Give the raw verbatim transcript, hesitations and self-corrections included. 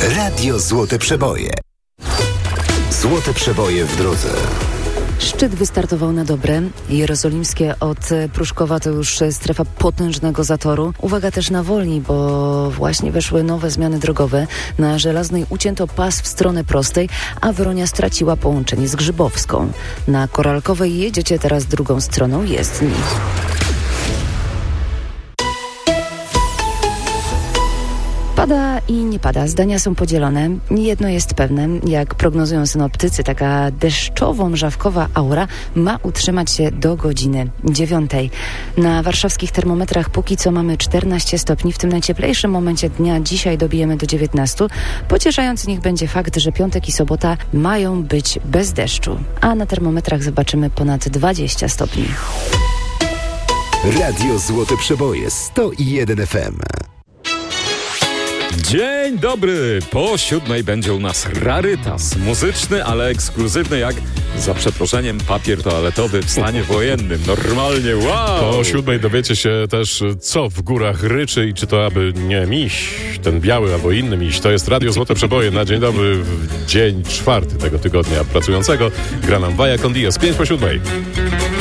Radio Złote Przeboje. Złote Przeboje w drodze. Szczyt wystartował na dobre. Jerozolimskie od Pruszkowa to już strefa potężnego zatoru. Uwaga też na Wolni, bo właśnie weszły nowe zmiany drogowe. Na Żelaznej ucięto pas w stronę prostej, a Wronia straciła połączenie z Grzybowską. Na Koralkowej jedziecie teraz drugą stroną jezdni. Pada i nie pada. Zdania są podzielone. Jedno jest pewne. Jak prognozują synoptycy, taka deszczowo-mrzawkowa aura ma utrzymać się do godziny dziewiątej. Na warszawskich termometrach póki co mamy czternaście stopni. W tym najcieplejszym momencie dnia dzisiaj dobijemy do dziewiętnastu. Pocieszający niech będzie fakt, że piątek i sobota mają być bez deszczu. A na termometrach zobaczymy ponad dwadzieścia stopni. Radio Złote Przeboje sto jeden F M. Dzień dobry! Po siódmej będzie u nas rarytas muzyczny, ale ekskluzywny jak, za przeproszeniem, papier toaletowy w stanie wojennym. Normalnie, wow! Po siódmej dowiecie się też, co w górach ryczy i czy to aby nie miś, ten biały albo inny miś. To jest Radio Złote Przeboje na dzień dobry w dzień czwarty tego tygodnia pracującego. Gra nam Vaya con Dios, pięć po siódmej.